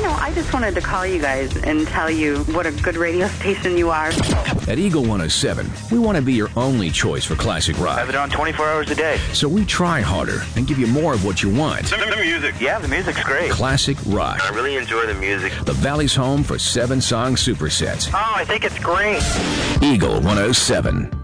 I just wanted to call you guys and tell you what a good radio station you are. At Eagle 107, we want to be your only choice for classic rock. Have it on 24 hours a day. So we try harder and give you more of what you want. The music. Yeah, the music's great. Classic rock. I really enjoy the music. The Valley's home for 7-song supersets. Oh, I think it's great. Eagle 107.